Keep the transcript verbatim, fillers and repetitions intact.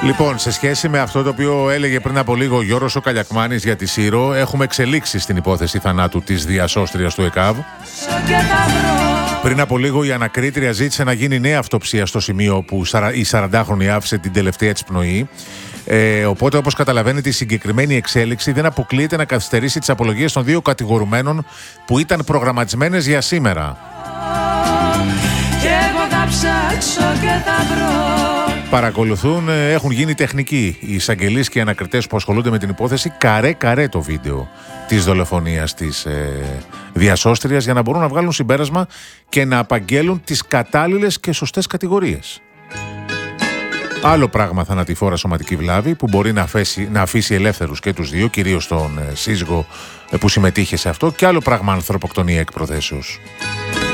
Λοιπόν, σε σχέση με αυτό το οποίο έλεγε πριν από λίγο ο Γιώργος ο Καλιακμάνης για τη Σύρο, έχουμε εξελίξει στην υπόθεση θανάτου της διασώστριας του ΕΚΑΒ. Πριν από λίγο η ανακρίτρια ζήτησε να γίνει νέα αυτοψία στο σημείο που η σαραντάχρονη άφησε την τελευταία της πνοή. Ε, οπότε, όπως καταλαβαίνετε, η συγκεκριμένη εξέλιξη δεν αποκλείεται να καθυστερήσει τις απολογίες των δύο κατηγορουμένων που ήταν προγραμματισμένες για σήμερα. Και εγώ θα ψάξω και θα βρω. Παρακολουθούν, έχουν γίνει τεχνικοί οι εισαγγελείς και οι ανακριτές που ασχολούνται με την υπόθεση καρέ-καρέ το βίντεο της δολοφονίας της ε, διασώστριας για να μπορούν να βγάλουν συμπέρασμα και να απαγγέλουν τις κατάλληλες και σωστές κατηγορίες. Άλλο πράγμα θανατηφόρα σωματική βλάβη που μπορεί να αφήσει, να αφήσει ελεύθερους και τους δύο, κυρίως τον ε, σύζυγο ε, που συμμετείχε σε αυτό, και άλλο πράγμα ανθρωποκτονία εκ προθέσεως.